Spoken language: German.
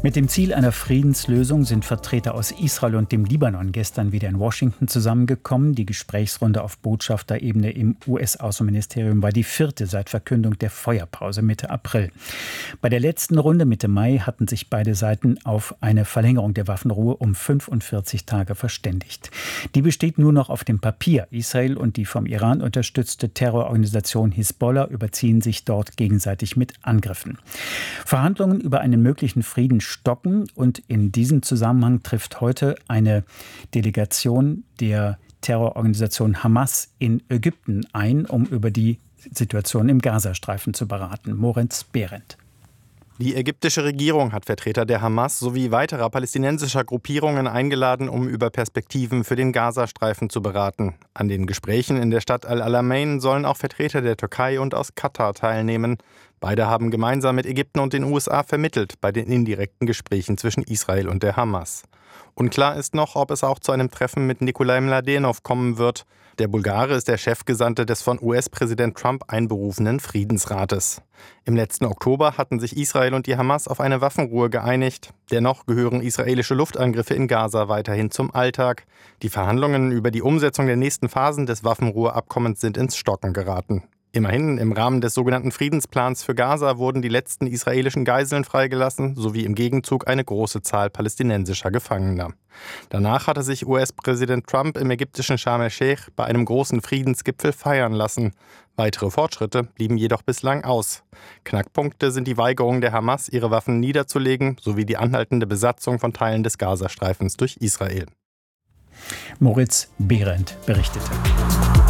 Mit dem Ziel einer Friedenslösung sind Vertreter aus Israel und dem Libanon gestern wieder in Washington zusammengekommen. Die Gesprächsrunde auf Botschafterebene im US-Außenministerium war die vierte seit Verkündung der Feuerpause Mitte April. Bei der letzten Runde Mitte Mai hatten sich beide Seiten auf eine Verlängerung der Waffenruhe um 45 Tage verständigt. Die besteht nur noch auf dem Papier. Israel und die vom Iran unterstützte Terrororganisation Hisbollah überziehen sich dort gegenseitig mit Angriffen. Verhandlungen über einen möglichen Frieden stocken und in diesem Zusammenhang trifft heute eine Delegation der Terrororganisation Hamas in Ägypten ein, um über die Situation im Gazastreifen zu beraten. Moritz Behrendt. Die ägyptische Regierung hat Vertreter der Hamas sowie weiterer palästinensischer Gruppierungen eingeladen, um über Perspektiven für den Gazastreifen zu beraten. An den Gesprächen in der Stadt Al-Alamein sollen auch Vertreter der Türkei und aus Katar teilnehmen. Beide haben gemeinsam mit Ägypten und den USA vermittelt bei den indirekten Gesprächen zwischen Israel und der Hamas. Unklar ist noch, ob es auch zu einem Treffen mit Nikolai Mladenov kommen wird. Der Bulgare ist der Chefgesandte des von US-Präsident Trump einberufenen Friedensrates. Im letzten Oktober hatten sich Israel und die Hamas auf eine Waffenruhe geeinigt. Dennoch gehören israelische Luftangriffe in Gaza weiterhin zum Alltag. Die Verhandlungen über die Umsetzung der nächsten Phasen des Waffenruheabkommens sind ins Stocken geraten. Immerhin, im Rahmen des sogenannten Friedensplans für Gaza wurden die letzten israelischen Geiseln freigelassen, sowie im Gegenzug eine große Zahl palästinensischer Gefangener. Danach hatte sich US-Präsident Trump im ägyptischen Sharm el-Sheikh bei einem großen Friedensgipfel feiern lassen. Weitere Fortschritte blieben jedoch bislang aus. Knackpunkte sind die Weigerung der Hamas, ihre Waffen niederzulegen, sowie die anhaltende Besatzung von Teilen des Gazastreifens durch Israel. Moritz Behrendt berichtete.